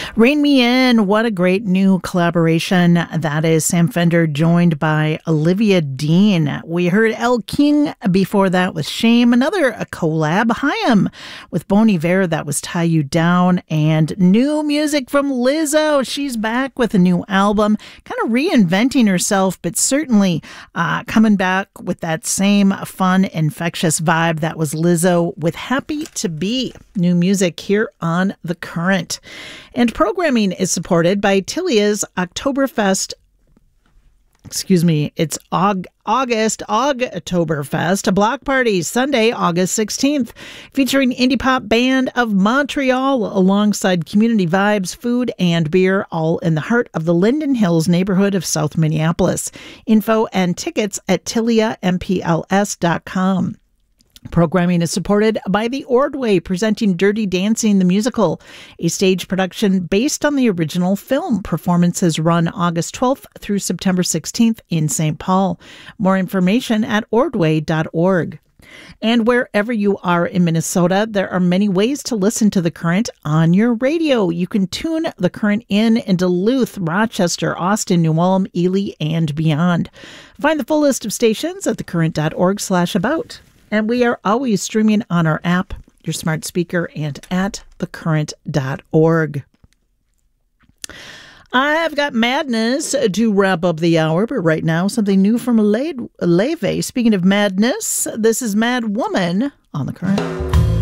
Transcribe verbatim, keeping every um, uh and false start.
Rain Me In, what a great new collaboration. That is Sam Fender joined by Olivia Dean. We heard El King before that with Shame, another a collab. Hyam with Bon Iver, that was Tie You Down. And new music from Lizzo. She's back with a new album, kind of reinventing herself, but certainly uh, coming back with that same fun, infectious vibe that was Lizzo with Happy to Be. New music here on The Current. And programming is supported by Tilia's Oktoberfest. Excuse me, it's Aug- August Ogtoberfest, a block party Sunday, August sixteenth, featuring indie pop band of Montreal alongside community vibes, food, and beer, all in the heart of the Linden Hills neighborhood of South Minneapolis. Info and tickets at tilia m p l s dot com. Programming is supported by The Ordway, presenting Dirty Dancing the Musical, a stage production based on the original film. Performances run August twelfth through September sixteenth in Saint Paul. More information at ordway dot org. And wherever you are in Minnesota, there are many ways to listen to The Current on your radio. You can tune The Current in in Duluth, Rochester, Austin, New Ulm, Ely, and beyond. Find the full list of stations at thecurrent dot org slash about. And we are always streaming on our app, your smart speaker, and at the current dot org. I've got madness to wrap up the hour, but right now, something new from Leve. Speaking of madness, this is Mad Woman on The Current.